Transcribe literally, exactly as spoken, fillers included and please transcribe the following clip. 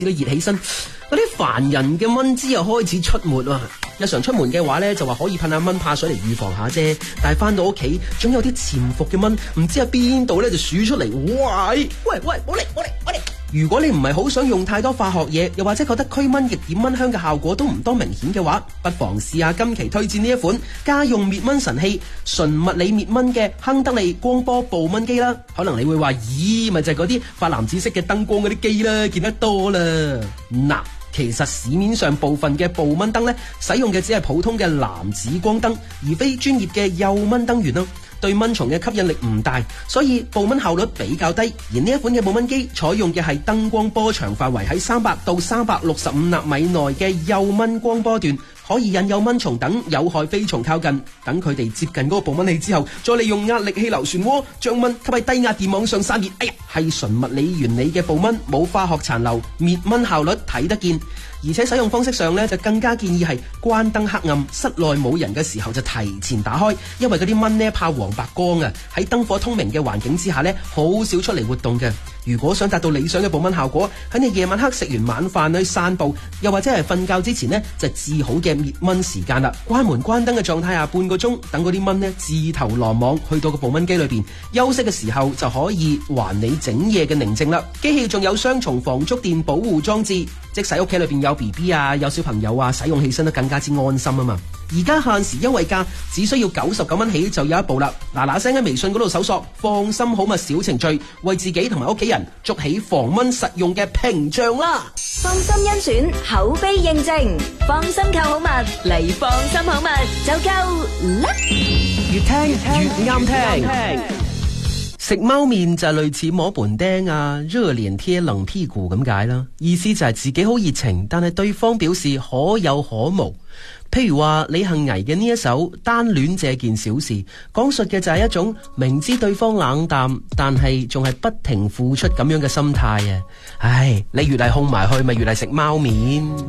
熱起身，嗰啲煩人嘅蚊滋又開始出沒啊！日常出門嘅話咧，就話可以噴下蚊怕水嚟預防下啫。但係翻到屋企，總有啲潛伏嘅蚊，唔知喺邊度咧就鼠出嚟。喂喂喂，冇嚟冇嚟冇嚟！如果你唔係好想用太多化學嘢，又或者覺得驅蚊液點蚊香嘅效果都唔多明顯嘅話，不妨試下今期推薦呢一款家用滅蚊神器純物理滅蚊嘅亨得利光波捕蚊機啦。可能你會話，咦，咪就係嗰啲發藍紫色嘅燈光嗰啲機啦，見得多啦。嗱，其實市面上部分嘅捕蚊燈呢，使用嘅只係普通嘅藍紫光燈，而非專業嘅幼蚊燈源咯。對蚊蟲嘅吸引力唔大，所以捕蚊效率比較低。而呢一款嘅捕蚊機採用嘅係燈光波長範圍喺三百到三百六十五納米內嘅幼蚊光波段，可以引誘蚊蟲等有害飛蟲靠近。等佢哋接近嗰個捕蚊器之後，再利用壓力氣流漩渦將蚊吸喺低壓電網上散熱。哎呀，係純物理原理嘅捕蚊，冇化學殘留，滅蚊效率睇得見。而且使用方式上呢，就更加建議係關燈黑暗、室內冇人嘅時候就提前打開，因為嗰啲蚊呢怕黃白光啊，喺燈火通明嘅環境之下呢，好少出嚟活動嘅。如果想達到理想嘅捕蚊效果，喺你夜晚黑食完晚飯去散步，又或者係瞓覺之前呢，就至好嘅滅蚊時間啦。關門關燈嘅狀態下半個鐘，等嗰啲蚊呢自投羅網，去到個捕蚊機裏邊休息嘅時候，就可以還你整夜嘅寧靜啦。機器仲有雙重防觸電保護裝置，即使屋企裏邊有 B B 啊，有小朋友啊，使用起身都更加之安心啊嘛。而家限時優惠價，只需要九十九蚊起就有一部啦。嗱嗱聲喺微信嗰度搜索放心好物小程序，為自己同埋屋企人築起防蚊實用嘅屏障啦。 放心甄選，口碑認證，放心購好物嚟，放心好物就夠啦。 越聽越啱聽。食貓面就係類似摸盆釘啊、熱臉貼冷屁股咁解啦，意思就係自己好熱情，但係對方表示可有可無。譬如話李幸倪嘅呢一首《單戀這件小事》，講述嘅就係一種明知對方冷淡，但係仲係不停付出咁樣嘅心態啊！唉，你越係控埋去，咪越係食貓面。